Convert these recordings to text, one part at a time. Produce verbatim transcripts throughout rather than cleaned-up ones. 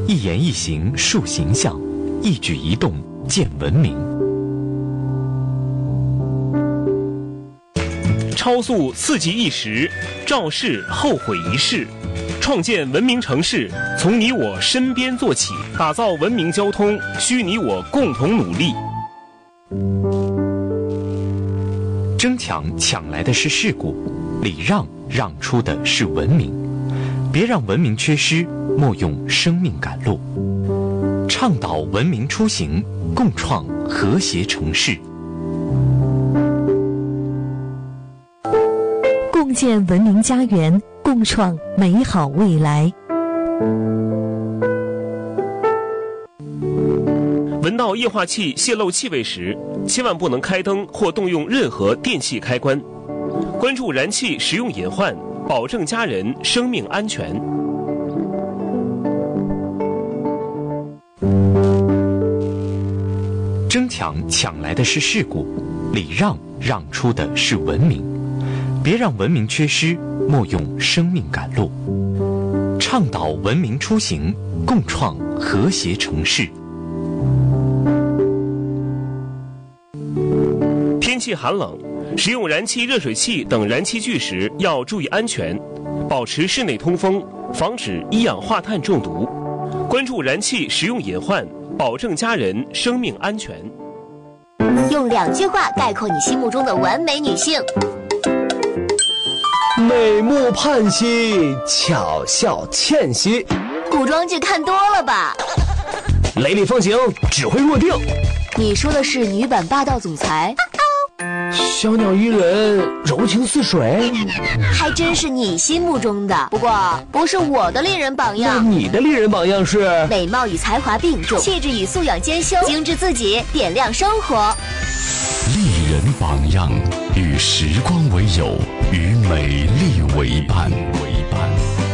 一言一行树形象，一举一动见文明。 超速刺激一时，肇事后悔一世。创建文明城市，从你我身边做起，打造文明交通，需你我共同努力。 争抢抢来的是事故，礼让让出的是文明。别让文明缺失，莫用生命赶路。倡导文明出行，共创和谐城市。 共建文明家园，共创美好未来。 闻到液化气泄漏气味时，千万不能开灯或动用任何电器开关。关注燃气使用隐患，保证家人生命安全。 争抢抢来的是事故，礼让让出的是文明。别让文明缺失，莫用生命赶路。倡导文明出行，共创和谐城市。 天气寒冷，使用燃气热水器等燃气具时要注意安全，保持室内通风，防止一氧化碳中毒。关注燃气使用隐患，保证家人生命安全。 用两句话概括你心目中的完美女性： 美目盼兮，巧笑倩兮。 古装剧看多了吧？ 雷厉风行，指挥若定。 你说的是女版霸道总裁？ 小鸟依人，柔情似水。 还真是你心目中的，不过不是我的丽人榜样。 那你的丽人榜样是？ 美貌与才华并重，气质与素养兼修，精致自己，点亮生活。 丽人榜样，与时光为友，与美丽为伴。为伴。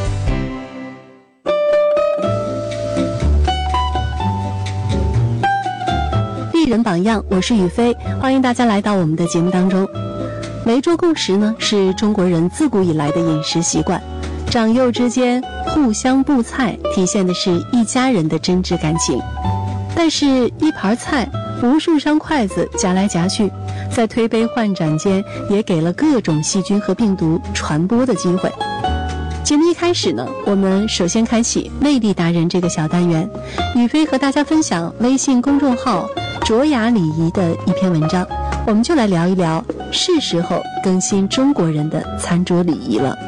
丽人榜样，我是雨飞，欢迎大家来到我们的节目当中。围桌共食呢，是中国人自古以来的饮食习惯，长幼之间互相布菜，体现的是一家人的真挚感情。但是，一盘菜，无数双筷子夹来夹去，在推杯换盏间，也给了各种细菌和病毒传播的机会。节目一开始呢，我们首先开启内地达人这个小单元，雨飞和大家分享微信公众号卓雅礼仪的一篇文章，我们就来聊一聊是时候更新中国人的餐桌礼仪了。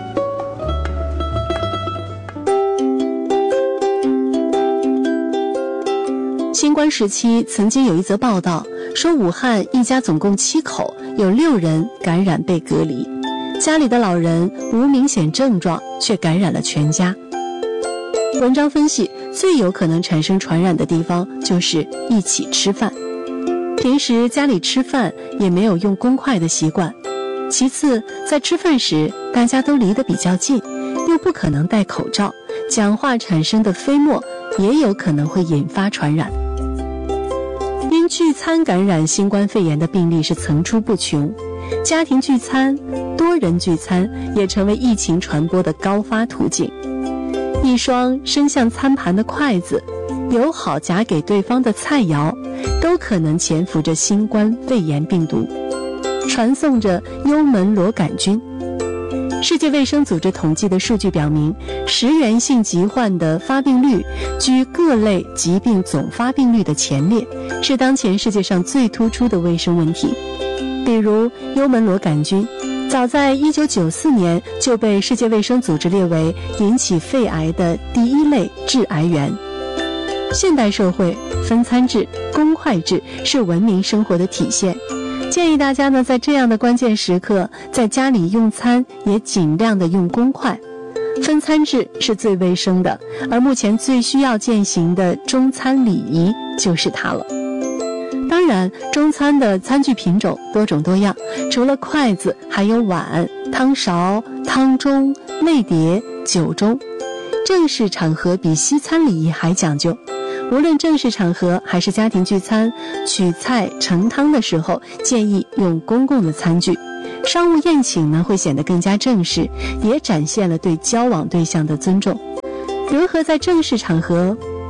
新冠时期曾经有一则报道说，武汉一家总共七口，有六人感染被隔离，家里的老人无明显症状，却感染了全家。文章分析，最有可能产生传染的地方就是一起吃饭。平时家里吃饭也没有用公筷的习惯，其次在吃饭时大家都离得比较近，又不可能戴口罩，讲话产生的飞沫也有可能会引发传染。因聚餐感染新冠肺炎的病例是层出不穷，家庭聚餐、多人聚餐也成为疫情传播的高发途径。一双伸向餐盘的筷子，友好夹给对方的菜肴，都可能潜伏着新冠肺炎病毒，传送着幽门螺杆菌。世界卫生组织统计的数据表明，食源性疾患的发病率居各类疾病总发病率的前列，是当前世界上最突出的卫生问题。比如幽门螺杆菌，早在一九九四年就被世界卫生组织列为引起肺癌的第一类致癌源。现代社会，分餐制、公筷制是文明生活的体现。建议大家呢，在这样的关键时刻，在家里用餐也尽量的用公筷。分餐制是最卫生的，而目前最需要践行的中餐礼仪就是它了。当然，中餐的餐具品种多种多样，除了筷子，还有碗、汤勺、汤盅、内碟、酒盅。正式场合比西餐礼仪还讲究。无论正式场合还是家庭聚餐，取菜盛汤的时候，建议用公共的餐具。商务宴请呢，会显得更加正式，也展现了对交往对象的尊重。如何在正式场合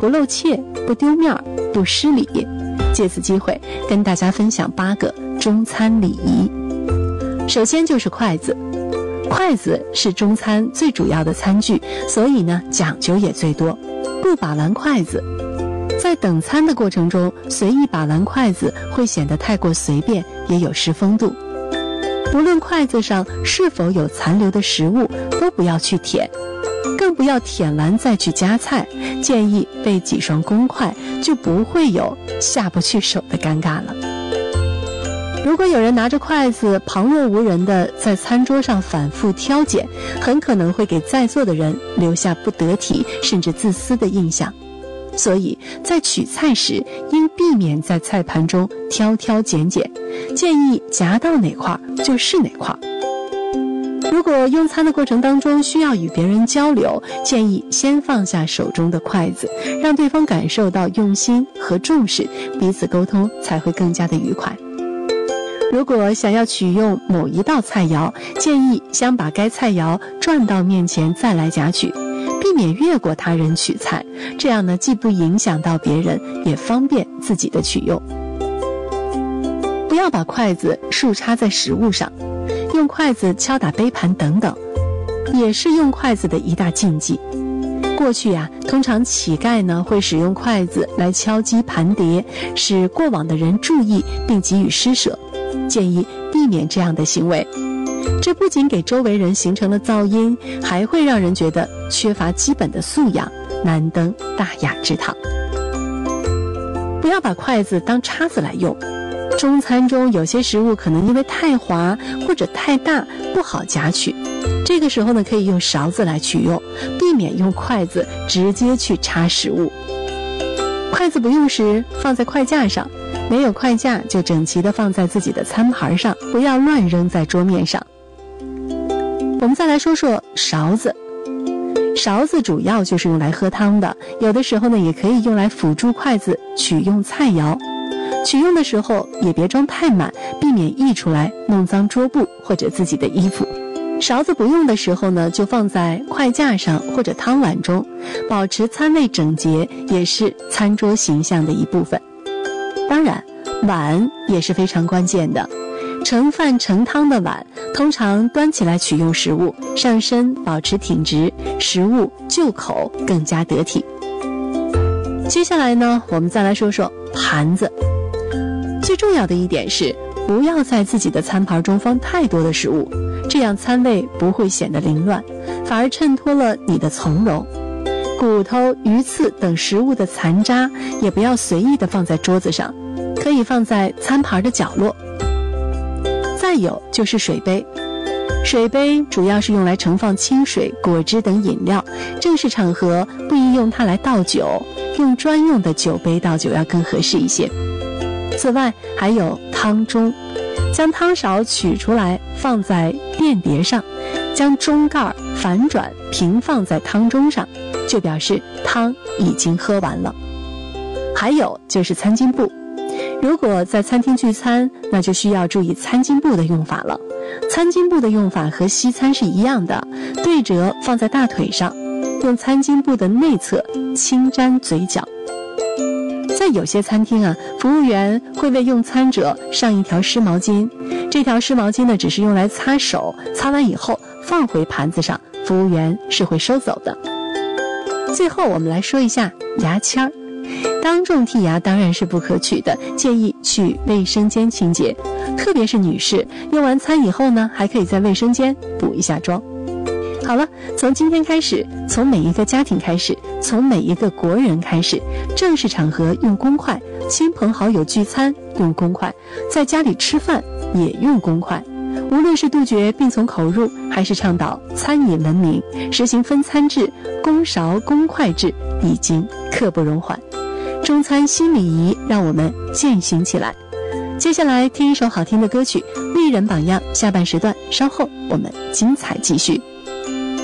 不露怯，不丢面儿，不失礼。借此机会跟大家分享八个中餐礼仪。首先就是筷子，筷子是中餐最主要的餐具，所以呢讲究也最多。不把玩筷子，在等餐的过程中随意把玩筷子会显得太过随便，也有失风度。不论筷子上是否有残留的食物，都不要去舔，更不要舔完再去夹菜，建议备几双公筷，就不会有下不去手的尴尬了。如果有人拿着筷子旁若无人地在餐桌上反复挑拣，很可能会给在座的人留下不得体甚至自私的印象。所以在取菜时应避免在菜盘中挑挑拣拣，建议夹到哪块就是哪块。如果用餐的过程当中需要与别人交流，建议先放下手中的筷子，让对方感受到用心和重视，彼此沟通才会更加的愉快。如果想要取用某一道菜肴，建议先把该菜肴转到面前再来夹取，避免越过他人取菜，这样呢既不影响到别人，也方便自己的取用。不要把筷子竖插在食物上，用筷子敲打杯盘等等，也是用筷子的一大禁忌。过去啊，通常乞丐呢会使用筷子来敲击盘碟，使过往的人注意并给予施舍，建议避免这样的行为。这不仅给周围人形成了噪音，还会让人觉得缺乏基本的素养，难登大雅之堂。不要把筷子当叉子来用，中餐中有些食物可能因为太滑或者太大不好夹取，这个时候呢可以用勺子来取用，避免用筷子直接去插食物。筷子不用时放在筷架上，没有筷架就整齐地放在自己的餐盘上，不要乱扔在桌面上。我们再来说说勺子。勺子主要就是用来喝汤的，有的时候呢也可以用来辅助筷子取用菜肴。取用的时候也别装太满，避免溢出来弄脏桌布或者自己的衣服。勺子不用的时候呢，就放在筷架上或者汤碗中，保持餐位整洁也是餐桌形象的一部分。当然，碗也是非常关键的。盛饭盛汤的碗通常端起来取用食物，上身保持挺直，食物就口更加得体。接下来呢，我们再来说说盘子。最重要的一点是，不要在自己的餐盘中放太多的食物，这样餐位不会显得凌乱，反而衬托了你的从容。骨头、鱼刺等食物的残渣也不要随意的放在桌子上，可以放在餐盘的角落。再有就是水杯，水杯主要是用来盛放清水、果汁等饮料，正式场合不宜用它来倒酒，用专用的酒杯倒酒要更合适一些。此外还有汤盅，将汤勺取出来放在垫碟上，将盅盖反转平放在汤盅上，就表示汤已经喝完了。还有就是餐巾布，如果在餐厅聚餐，那就需要注意餐巾布的用法了。餐巾布的用法和西餐是一样的，对折放在大腿上，用餐巾布的内侧轻沾嘴角。在有些餐厅啊，服务员会为用餐者上一条湿毛巾，这条湿毛巾呢只是用来擦手，擦完以后放回盘子上，服务员是会收走的。最后我们来说一下牙签儿。当众剔牙当然是不可取的，建议去卫生间清洁，特别是女士，用完餐以后呢，还可以在卫生间补一下妆。好了，从今天开始，从每一个家庭开始，从每一个国人开始，正式场合用公筷，亲朋好友聚餐用公筷，在家里吃饭也用公筷。无论是杜绝病从口入，还是倡导餐饮文明，实行分餐制、公勺公筷制，已经刻不容缓。中餐新礼仪让我们践行起来。接下来听一首好听的歌曲，丽人榜样下半时段，稍后我们精彩继续。